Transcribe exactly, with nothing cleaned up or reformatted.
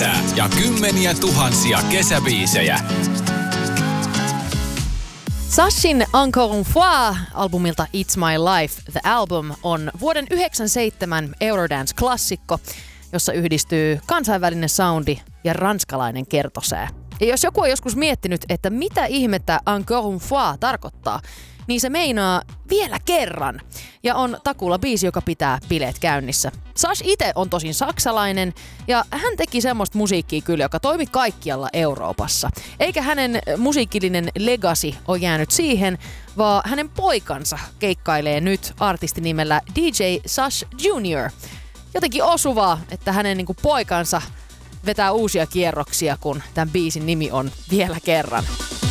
kesää ja kymmeniä tuhansia kesäbiisejä. Sashin Encore une fois -albumilta It's My Life, The Album, on vuoden yhdeksänkymmentäseitsemän Eurodance-klassikko, jossa yhdistyy kansainvälinen soundi ja ranskalainen kertosää. Ja jos joku on joskus miettinyt, että mitä ihmettä Encore une fois tarkoittaa, niin se meinaa vielä kerran ja on takuulla biisi, joka pitää bileet käynnissä. Sash itse on tosin saksalainen ja hän teki semmoista musiikkia kyllä, joka toimi kaikkialla Euroopassa. Eikä hänen musiikillinen legacy ole jäänyt siihen, vaan hänen poikansa keikkailee nyt artistinimellä D J Sash junior Jotenkin osuvaa, että hänen niin kuin poikansa vetää uusia kierroksia, kun tämän biisin nimi on Vielä kerran.